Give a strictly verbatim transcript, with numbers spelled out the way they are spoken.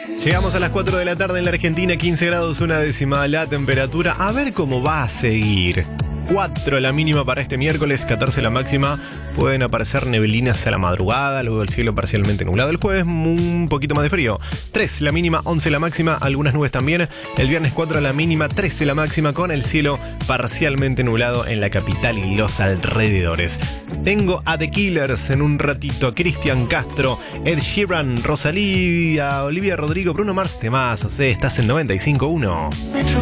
Llegamos a las cuatro de la tarde en la Argentina, quince grados, una décima la temperatura. A ver cómo va a seguir. cuatro la mínima para este miércoles, catorce la máxima. Pueden aparecer neblinas a la madrugada, luego el cielo parcialmente nublado. El jueves un poquito más de frío. tres la mínima, once la máxima, algunas nubes también. El viernes cuatro la mínima, trece la máxima, con el cielo parcialmente nublado en la capital y los alrededores. Tengo a The Killers en un ratito, Cristian Castro, Ed Sheeran, Rosalía, Olivia Rodrigo, Bruno Mars, temazos, eh, estás en noventa y cinco punto uno.